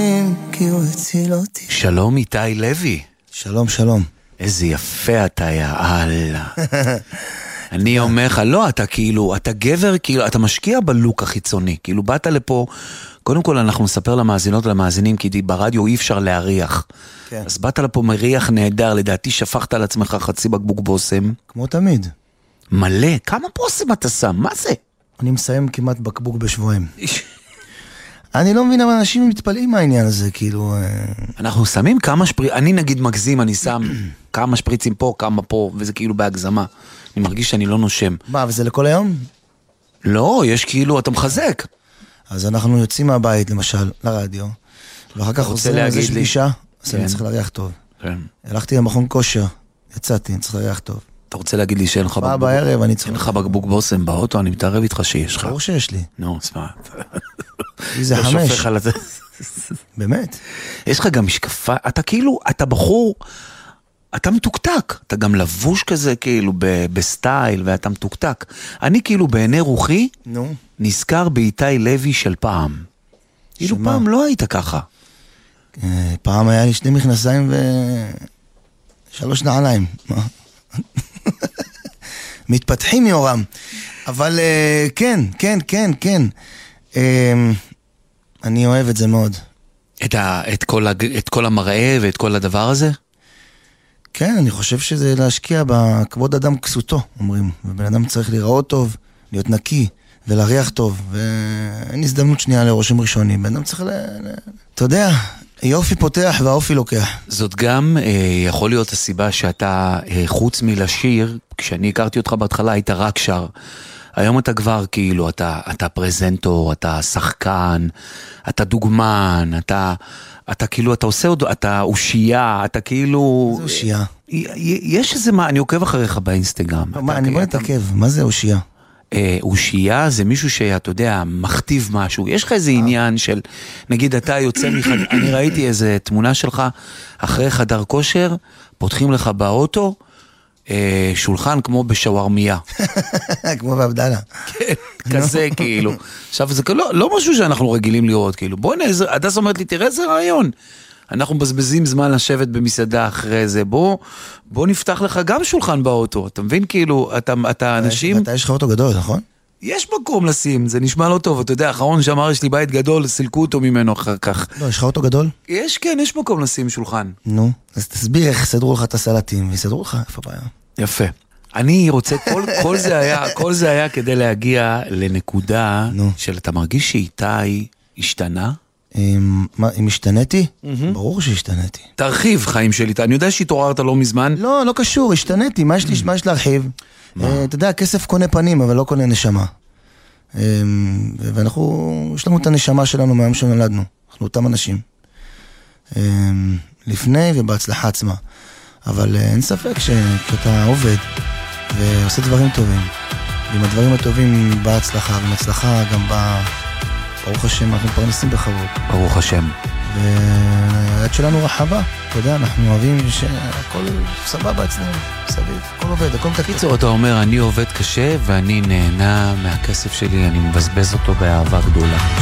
כי הוא הציל אותי. שלום איתי לוי. שלום, שלום. איזה יפה אתה, יאללה. אני אומר לך, לא, אתה כאילו, אתה גבר, כאילו, אתה משקיע בלוק החיצוני, כאילו באת לפה, קודם כל אנחנו נספר למאזינות ולמאזינים, כי ברדיו אי אפשר להריח. כן. אז באת לפה מריח נהדר, לדעתי שפכת על עצמך חצי בקבוק בושם. כמו תמיד. מלא, כמה בושם אתה שם, מה זה? אני מסיים כמעט בקבוק בשבועיים. אני לא מבין, אבל אנשים מתפלאים מהעניין הזה, כאילו... אנחנו שמים כמה שפריצים, אני נגיד מגזים, אני שם כמה שפריצים פה, כמה פה, וזה כאילו בהגזמה. אני מרגיש שאני לא נושם. מה, וזה לכל היום? לא, יש כאילו, אתה מחזק. אז אנחנו יוצאים מהבית, למשל, לרדיו, ואחר כך עושים איזה שלישה, אז אני צריך להריח טוב. הלכתי למכון כושר, יצאתי, אני צריך להריח טוב. אתה רוצה להגיד לי שאין לך בקבוק בושם באוטו? אני מתערב איתך שיש לך. ברור שיש לי. נו, סמא. זה 5. באמת. יש לך גם משקפה, אתה כאילו, אתה בחור, אתה מתוקתק. אתה גם לבוש כזה כאילו בסטייל, ואתה מתוקתק. אני כאילו בעיני רוחי, נזכר באיתי לוי של פעם. כאילו פעם לא היית ככה. פעם היה לי 2 מכנסיים ו3 נעליים. מה? מתפתחים מאורם. אבל כן, כן, כן, כן. אני אוהב את זה מאוד. את כל המראה ואת כל הדבר הזה? כן, אני חושב שזה להשקיע בכבוד אדם כסותו, אומרים. ובן אדם צריך להיראות טוב, להיות נקי ולהריח טוב. ואין הזדמנות שנייה לרושם ראשוני. בן אדם צריך אתה יודע, יופי פותח והאופי לוקח. זאת גם יכול להיות הסיבה שאתה, חוץ מלשיר, כשאני הכרתי אותך בהתחלה, היית רק שר. היום אתה כבר כאילו, אתה פרזנטור, אתה שחקן, אתה דוגמן, אתה כאילו, אתה עושה עוד, אתה אושייה, אתה כאילו... זה אושייה? יש איזה מה, אני עוקב אחריך באינסטגרם. מה, אני בוא נתעכב, מה זה אושייה? אושייה זה מישהו שאתה יודע, מכתיב משהו. יש לך איזה עניין של, נגיד אתה יוצא אני ראיתי איזה תמונה שלך, אחרי חדר כושר, פותחים לך באוטו, שולחן כמו בשווארמיה. כמו בעבדאללה. כן, כזה כאילו. עכשיו זה לא משהו שאנחנו רגילים לראות, כאילו. בוא נעזר, הדס אומרת לי, תראה איזה רעיון. אנחנו מבזבזים זמן לשבת במסעדה אחרי זה, בוא נפתח לך גם שולחן באוטו, אתה מבין כאילו, אתה אנשים... אתה יש לך אוטו גדול, נכון? יש מקום לשים, זה נשמע לא טוב, אתה יודע, האחרון שאמר יש לי בית גדול, סילקו אותו ממנו אחר כך. לא, יש לך אוטו גדול? כן, יש מקום לשים שולחן. נו, אז תסביר איך סדרו לך את הסלטים, ויסדרו לך, איפה בעיה? יפה. אני רוצה, כל זה היה כדי להגיע לנקודה של אתה מרגיש שאיתי השתנה? אם השתניתי? ברור שהשתניתי. תרחיב חיים של איתי, אני יודע שהתעוררת לא מזמן. לא, לא קשור, השתניתי, מה יש להרחיב? אתה יודע, כסף קונה פנים, אבל לא קונה נשמה. ואנחנו, יש לנו את הנשמה שלנו מהיום שנולדנו. אנחנו אותם אנשים. לפני ובהצלחה עצמה. אבל אין ספק שאתה עובד ועושה דברים טובים. ועם הדברים הטובים באה הצלחה, ועם הצלחה גם באה... ברוך השם, אנחנו פרנסים בכבוד. ברוך השם. והיד שלנו רחבה. אתה יודע, אנחנו אוהבים שהכל סבבה אצלנו, סביב. הכל עובד, הכל מתקתק. קיצור, אתה אומר, אני עובד קשה ואני נהנה מהכסף שלי, אני מבזבז אותו באהבה גדולה.